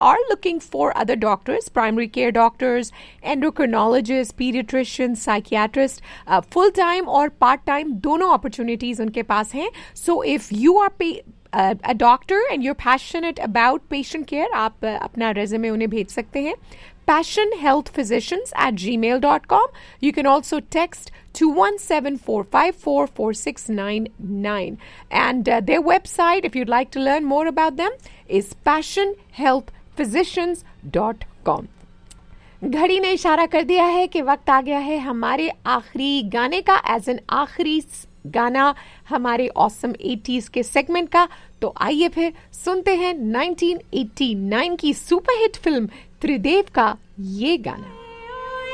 are looking for other doctors, primary care doctors, endocrinologists, pediatricians, psychiatrists, full-time और part-time दोनों opportunities उनके पास हैं. So if you are a doctor and you're passionate about patient care, आप अपना resume उन्हें भेज सकते हैं. passionhealthphysicians@gmail.com. You can also text 217-454-4699. And their website, if you'd like to learn more about them, is passionhealthphysicians.com. घड़ी ने इशारा कर दिया है कि वक्त आ गया है हमारे आखिरी गाने का, एज एन आखिरी गाना हमारे ऑसम 80s के सेगमेंट का. तो आइए फिर सुनते हैं 1989 की सुपरहिट फिल्म त्रिदेव का ये गाना.